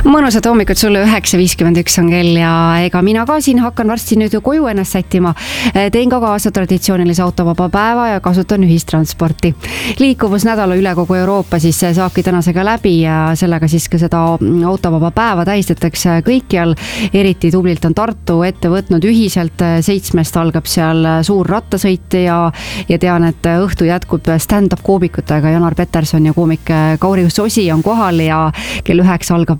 Mõnusat hommikut sulle, 9.51 on kell ja ega mina ka siin hakkan varsti nüüd ju koju ennast sättima. Teen ka kaasa traditsioonilise autovaba päeva ja kasutan ühistransporti. Liikuvusnädala üle kogu Euroopa siis saabki tänasega läbi ja sellega siis ka seda autovaba päeva tähistatakse kõikjal. Eriti tublilt on Tartu ette võtnud ühiselt 7 algab seal suur rattasõit ja tean, et õhtu jätkub stand-up koomikutega. Janar Peterson ja koomik Kauri Sosi on kohal ja kell 9 algab